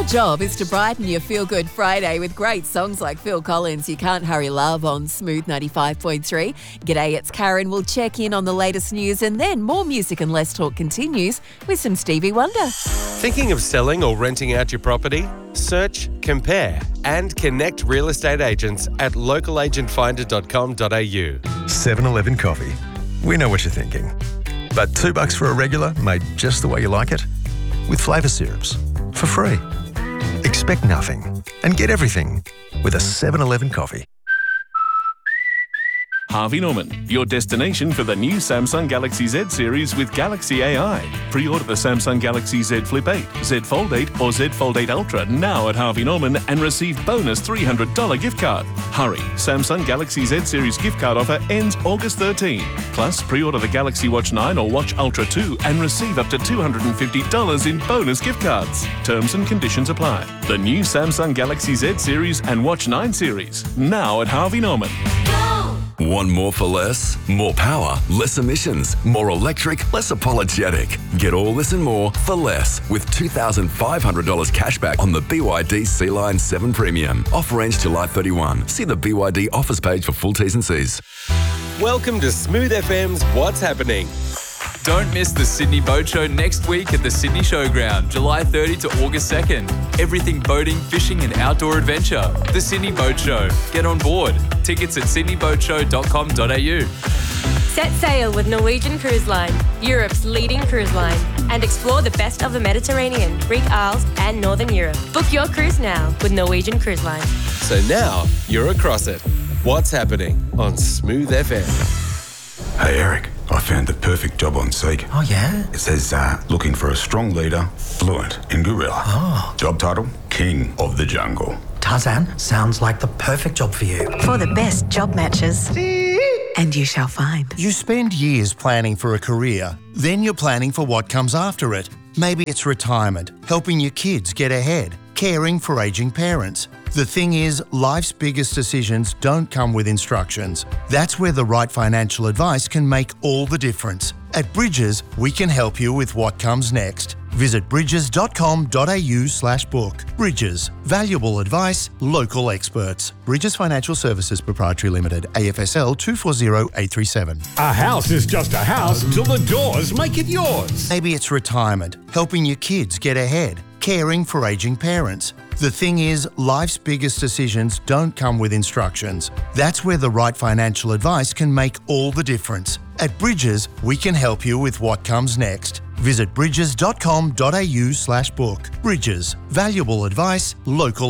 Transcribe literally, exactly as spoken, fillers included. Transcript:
Our job is to brighten your feel-good Friday with great songs like Phil Collins' You Can't Hurry Love on Smooth ninety-five point three. G'day, it's Karen. We'll check in on the latest news and then more music and less talk continues with some Stevie Wonder. Thinking of selling or renting out your property? Search, compare and connect real estate agents at local agent finder dot com dot a u. seven eleven Coffee. We know what you're thinking. But two bucks for a regular made just the way you like it? With flavour syrups. For free. Expect nothing and get everything with a seven eleven Coffee. Harvey Norman, your destination for the new Samsung Galaxy Z series with Galaxy A I. Pre-order the Samsung Galaxy Z Flip eight, Z Fold eight or Z Fold eight Ultra now at Harvey Norman and receive bonus three hundred dollars gift card. Hurry, Samsung Galaxy Z series gift card offer ends August thirteenth. Plus, pre-order the Galaxy Watch nine or Watch Ultra two and receive up to two hundred fifty dollars in bonus gift cards. Terms and conditions apply. The new Samsung Galaxy Z series and Watch nine series now at Harvey Norman. Want more for less? More power, less emissions, more electric, less apologetic. Get all this and more for less with two thousand five hundred dollars cashback on the B Y D Sea-Line seven Premium. Offer ends July thirty-first. See the B Y D offers page for full T's and C's. Welcome to Smooth F M's What's Happening. Don't miss the Sydney Boat Show next week at the Sydney Showground, July thirtieth to August second. Everything boating, fishing and outdoor adventure. The Sydney Boat Show. Get on board. Tickets at sydney boat show dot com dot a u. Set sail with Norwegian Cruise Line, Europe's leading cruise line, and explore the best of the Mediterranean, Greek Isles and Northern Europe. Book your cruise now with Norwegian Cruise Line. So now you're across it. What's happening on Smooth F M? Hey Eric, I found the perfect job on Seek. Oh yeah? It says uh, looking for a strong leader, fluent in gorilla. Oh. Job title, King of the Jungle. Tarzan, sounds like the perfect job for you. For the best job matches. And you shall find. You spend years planning for a career, then you're planning for what comes after it. Maybe it's retirement, helping your kids get ahead, caring for ageing parents. The thing is, life's biggest decisions don't come with instructions. That's where the right financial advice can make all the difference. At Bridges, we can help you with what comes next. Visit bridges dot com dot a u slash book. Bridges. Valuable advice, local experts. Bridges Financial Services Proprietary Limited, A F S L two four zero eight three seven. A house is just a house till the doors make it yours. Maybe it's retirement, helping your kids get ahead, caring for ageing parents. The thing is, life's biggest decisions don't come with instructions. That's where the right financial advice can make all the difference. At Bridges, we can help you with what comes next. Visit bridges dot com dot a u slash book. Bridges. Valuable advice, local